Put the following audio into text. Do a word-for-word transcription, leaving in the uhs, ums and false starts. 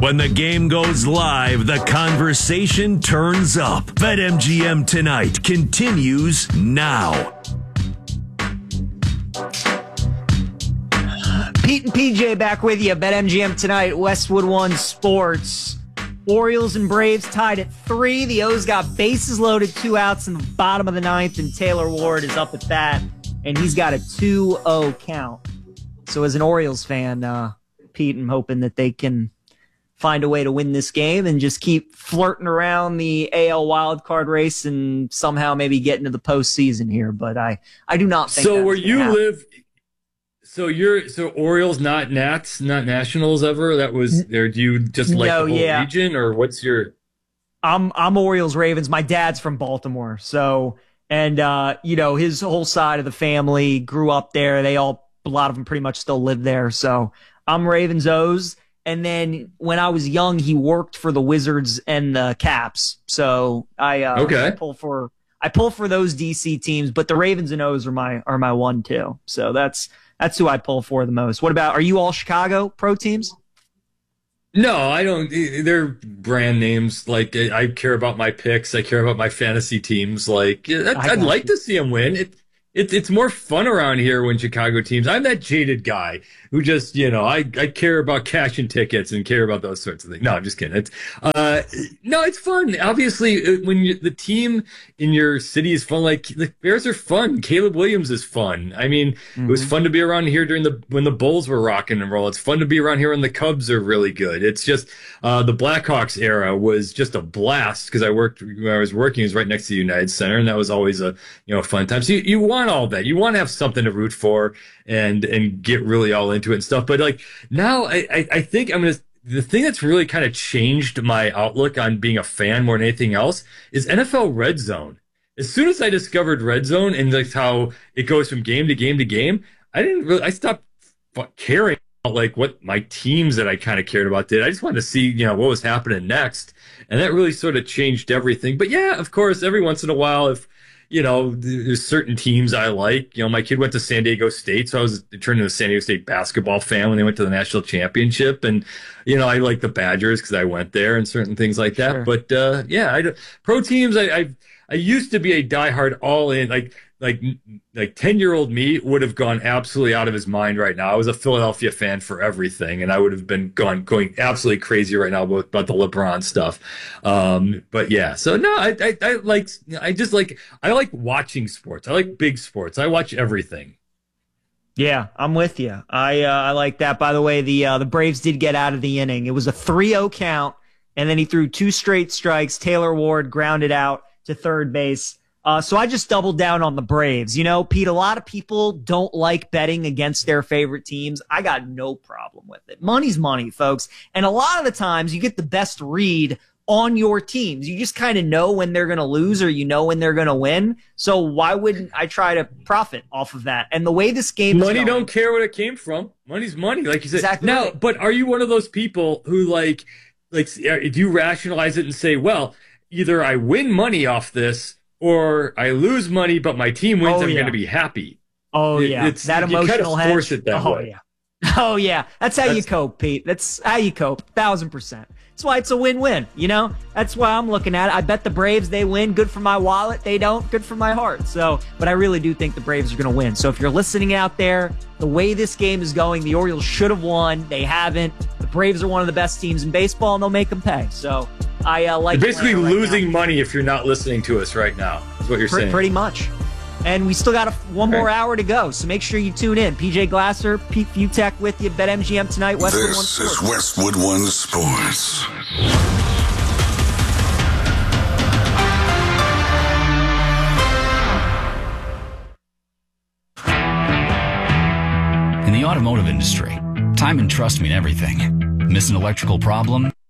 When the game goes live, the conversation turns up. BetMGM Tonight continues now. Pete and P J back with you. BetMGM Tonight, Westwood One Sports. Orioles and Braves tied at three. The O's got bases loaded, two outs in the bottom of the ninth, and Taylor Ward is up at bat, and he's got a two oh count. So as an Orioles fan, uh, Pete, I'm hoping that they can find a way to win this game and just keep flirting around the A L wildcard race and somehow maybe get into the postseason here. But I, I do not think so. Where you happen. live, so you're so Orioles, not Nats, not Nationals ever. That was there. Do you just like no, the whole yeah. region, or what's your? I'm I'm Orioles Ravens. My dad's from Baltimore, so and uh, you know his whole side of the family grew up there. They all a lot of them pretty much still live there. So I'm Ravens O's. And then when I was young, he worked for the Wizards and the Caps. So I, uh, okay. I pull for I pull for those D C teams, but the Ravens and O's are my are my one two. So that's that's who I pull for the most. What about, are you all Chicago pro teams? No, I don't. They're brand names. Like, I care about my picks. I care about my fantasy teams. Like, I'd, I'd like to see them win. It, it, it's more fun around here when Chicago teams. I'm that jaded guy who just, you know, I, I care about cashing tickets and care about those sorts of things. No, I'm just kidding. It's, uh, no, it's fun. Obviously, when you, the team in your city is fun, like the Bears are fun. Caleb Williams is fun. I mean, mm-hmm. It was fun to be around here during the, when the Bulls were rocking and roll. It's fun to be around here when the Cubs are really good. It's just, uh, the Blackhawks era was just a blast because I worked, when I was working, it was right next to the United Center, and that was always a, you know, fun time. So you, you want all that. You want to have something to root for and, and get really all into it and stuff. But like now I, I, I think I'm going to, the thing that's really kind of changed my outlook on being a fan more than anything else is N F L Red Zone. As soon as I discovered Red Zone and like how it goes from game to game to game, I didn't really, I stopped caring about like what my teams that I kind of cared about did. I just wanted to see, you know, what was happening next. And that really sort of changed everything. But yeah, of course, every once in a while, if, you know, there's certain teams I like. You know, my kid went to San Diego State, so I was turned into a San Diego State basketball fan when they went to the national championship. And, you know, I like the Badgers because I went there and certain things like that. Sure. But, uh, yeah, I, pro teams, I, I I used to be a diehard all-in, like, like, like ten-year-old me would have gone absolutely out of his mind right now. I was a Philadelphia fan for everything, and I would have been gone going absolutely crazy right now about, about the LeBron stuff. Um, but yeah, so no, I, I, I like, I just like, I like watching sports. I like big sports. I watch everything. Yeah, I'm with you. I, uh, I like that. By the way, the, uh, the Braves did get out of the inning. It was a three oh count, and then he threw two straight strikes. Taylor Ward grounded out to third base. Uh, so I just doubled down on the Braves. You know, Pete, a lot of people don't like betting against their favorite teams. I got no problem with it. Money's money, folks. And a lot of the times you get the best read on your teams. You just kind of know when they're going to lose or you know when they're going to win. So why wouldn't I try to profit off of that? And the way this game is Money going, don't care where it came from. Money's money, like you said. Exactly now, right. But are you one of those people who like, like, do you rationalize it and say, well, either I win money off this or I lose money, but my team wins, oh, I'm yeah. going to be happy. Oh, it, yeah. It's, that you emotional kind of force hedge. it that oh, way. yeah. Oh, yeah. That's how That's, you cope, Pete. That's how you cope. Thousand percent. That's why it's a win-win, you know? That's why I'm looking at it. I bet the Braves, they win. Good for my wallet. They don't. Good for my heart. So, but I really do think the Braves are going to win. So if you're listening out there, the way this game is going, the Orioles should have won. They haven't. The Braves are one of the best teams in baseball, and they'll make them pay. So I uh, like you're basically right losing now. money if you're not listening to us right now, is what you're Pre- saying. Pretty much. And we still got a, one okay. more hour to go, so make sure you tune in. P J Glasser, Pete Futek with you, BetMGM Tonight, Westwood One Sports. This is Westwood One Sports. In the automotive industry, time and trust mean everything. Miss an electrical problem,